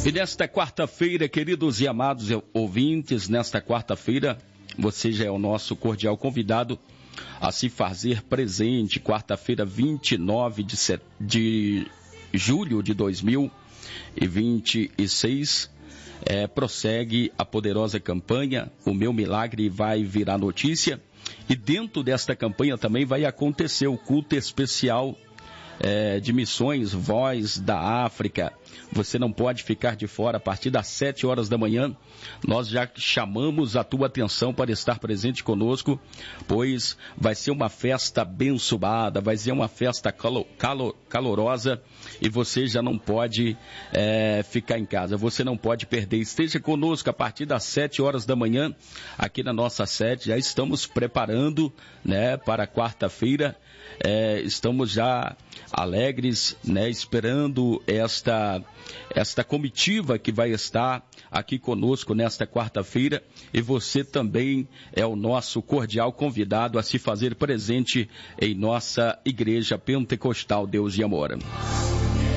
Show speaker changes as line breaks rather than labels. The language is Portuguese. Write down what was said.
E nesta quarta-feira, queridos e amados ouvintes, nesta quarta-feira, você já é o nosso cordial convidado a se fazer presente. Quarta-feira, 29 de julho de 2026, prossegue a poderosa campanha O Meu Milagre Vai Virar Notícia. E dentro desta campanha também vai acontecer o culto especial de missões Voz da África. Você não pode ficar de fora. A partir das 7 horas da manhã, nós já chamamos a tua atenção para estar presente conosco, pois vai ser uma festa abençoada, vai ser uma festa calorosa, e você já não pode ficar em casa, você não pode perder. Esteja conosco a partir das 7 horas da manhã, aqui na nossa sede. Já estamos preparando, para quarta-feira. Estamos já alegres, esperando esta comitiva que vai estar aqui conosco nesta quarta-feira, e você também é o nosso cordial convidado a se fazer presente em nossa Igreja Pentecostal Deus e Amor.